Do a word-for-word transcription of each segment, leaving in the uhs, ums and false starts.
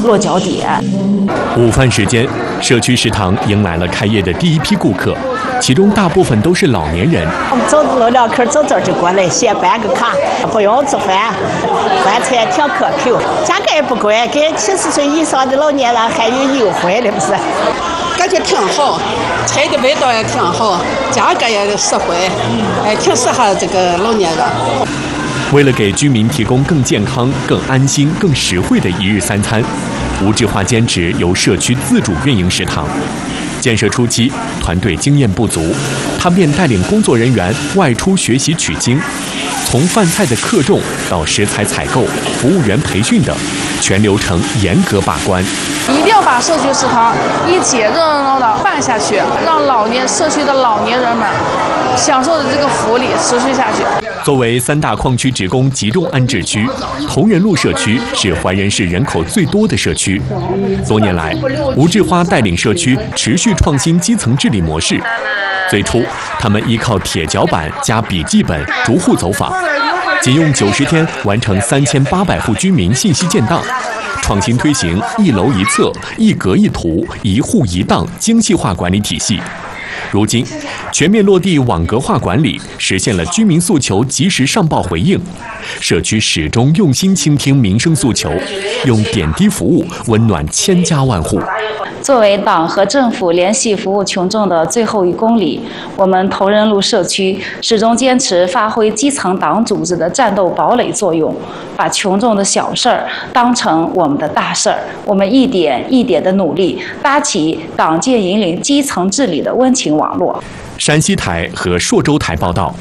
落脚点。 午饭时间，社区食堂迎来了开业的第一批顾客，其中大部分都是老年人。 我们走路两口走这就过来，先办个卡，不用做饭，饭菜挺可口，价格也不贵，给七十岁以上的老年人还有优惠的，不是？ 感觉挺好，菜的味道也挺好，价格也实惠，哎，挺适合这个老年人。 为了给居民提供更健康、更安心、更实惠的一日三餐，吴志华坚持由社区自主运营食堂。建设初期，团队经验不足，他便带领工作人员外出学习取经，从饭菜的克重到食材采购、服务员培训等，全流程严格把关。 一定要把社区食堂一起热热闹闹办下去，让老年社区的老年人们享受的这个福利持续下去。 作为三大矿区职工集中安置区，同仁路社区是怀仁市人口最多的社区。多年来，吴志华带领社区持续创新基层治理模式。最初，他们依靠铁脚板加笔记本逐户走访，仅用九十天完成三千八百户居民信息建档。创新推行一楼一册、一格一图、一户一档精细化管理体系。如今，全面落地网格化管理，实现了居民诉求及时上报回应。社区始终用心倾听民生诉求，用点滴服务温暖千家万户。 作为党和政府联系服务群众的最后一公里，我们同仁路社区始终坚持发挥基层党组织的战斗堡垒作用，把群众的小事儿当成我们的大事儿。我们一点一点的努力，搭起党建引领基层治理的温情网络。 山西台和朔州台报道。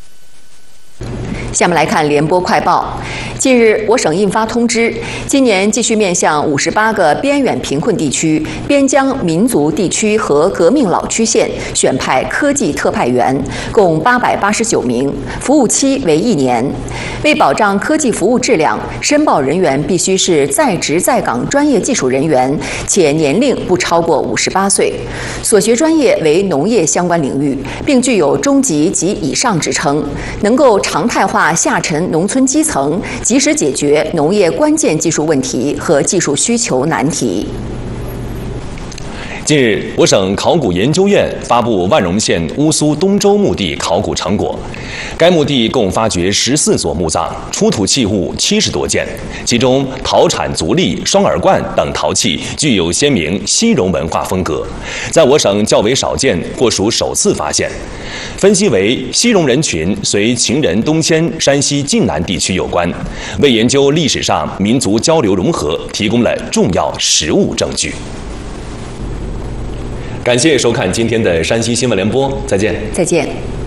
下面来看联播快报。近日，我省印发通知，今年继续面向五十八个边远贫困地区、边疆民族地区和革命老区县选派科技特派员，共八百八十九名，服务期为一年。为保障科技服务质量，申报人员必须是在职在岗专业技术人员，且年龄不超过五十八岁，所学专业为农业相关领域，并具有中级及以上职称，能够常态化下沉农村基层，及时解决农业关键技术问题和技术需求难题。 近日，我省考古研究院发布万荣县乌苏东洲墓地考古成果。该墓地共发掘十四所墓葬，出土器物七十多件，其中陶铲、足立、双耳罐等陶器具有鲜明西戎文化风格，在我省较为少见，或属首次发现。分析为西戎人群随秦人东迁山西晋南地区有关，为研究历史上民族交流融合提供了重要实物证据。感谢收看今天的山西新闻联播，再见。 再见。